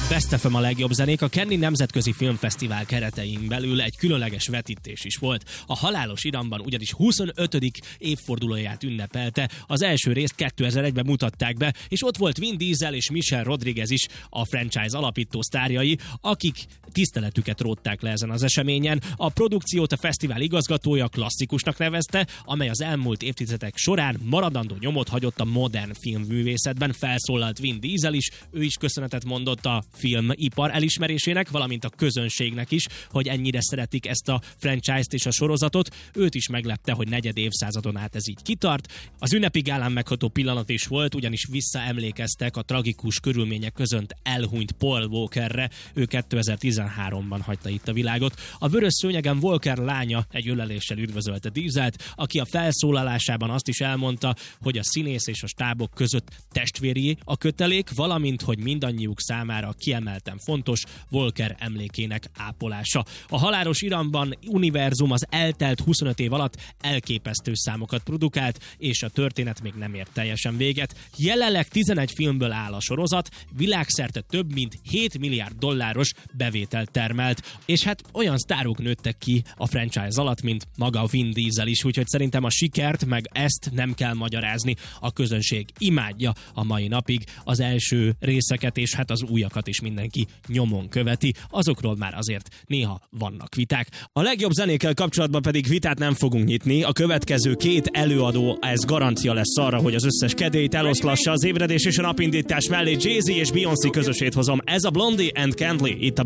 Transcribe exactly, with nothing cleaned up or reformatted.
Best ef em a legjobb zenék. A Cannes Nemzetközi Filmfesztivál keretein belül egy különleges vetítés is volt. A Halálos Iramban ugyanis huszonötödik évfordulóját ünnepelte. Az első részt kétezer-egyben mutatták be, és ott volt Vin Diesel és Michelle Rodriguez is, a franchise alapító sztárjai, akik tiszteletüket rótták le ezen az eseményen. A produkciót a fesztivál igazgatója klasszikusnak nevezte, amely az elmúlt évtizedek során maradandó nyomot hagyott a modern filmművészetben. Felszólalt Vin Diesel is, ő is köszönetet mondott a filmipar elismerésének, valamint a közönségnek is, hogy ennyire szeretik ezt a franchise-t és a sorozatot. Őt is meglepte, hogy negyed évszázadon át ez így kitart. Az ünnepi gálán megható pillanat is volt, ugyanis visszaemlékeztek a tragikus körülmények között elhunyt Paul Walkerre. Ő kétezer-tizenháromban hagyta itt a világot. A vörös szőnyegen Walker lánya egy öleléssel üdvözölte Dieselt, aki a felszólalásában azt is elmondta, hogy a színész és a stábok között testvéri a kötelék, valamint, hogy mindannyiuk számára kiemelten fontos Walker emlékének ápolása. A Halálos Iramban univerzum az eltelt huszonöt év alatt elképesztő számokat produkált, és a történet még nem ért teljesen véget. Jelenleg tizenegy filmből áll a sorozat, világszerte több mint hét milliárd dolláros bevételt termelt, és hát olyan sztárok nőttek ki a franchise alatt, mint maga Vin Diesel is, úgyhogy szerintem a sikert, meg ezt nem kell magyarázni. A közönség imádja a mai napig az első részeket, és hát az újakat is mindenki nyomon követi. Azokról már azért néha vannak viták. A legjobb zenékkel kapcsolatban pedig vitát nem fogunk nyitni. A következő két előadó, ez garancia lesz arra, hogy az összes kedélyt eloszlassa az ébredés és a napindítás mellé. Jay-Z és Beyoncé közösét hozom. Ez a Blondie and Cantley itt a